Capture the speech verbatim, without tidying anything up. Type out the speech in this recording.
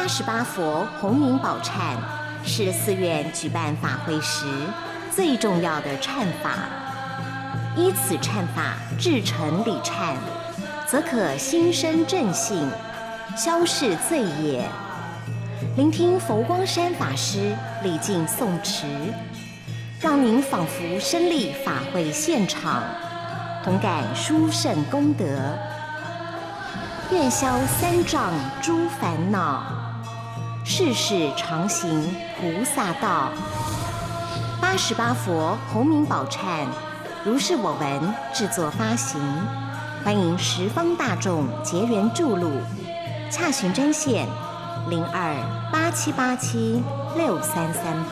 十八佛洪名宝忏是寺院举办法会时最重要的忏法。依此忏法至诚礼忏，则可心生正信，消逝罪业。聆听佛光山法师礼敬诵持，让您仿佛身历法会现场，同感殊胜功德，愿消三障诸烦恼，世世常行菩萨道。八十八佛洪名宝忏如是我闻制作发行，欢迎十方大众结缘注录，洽询专线零二八七八七六三三。